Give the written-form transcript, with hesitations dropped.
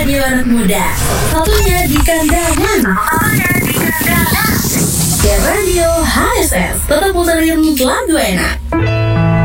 radio anak muda. Satunya di kandangan. Ya radio HSS. Tetap puterin lagu enak.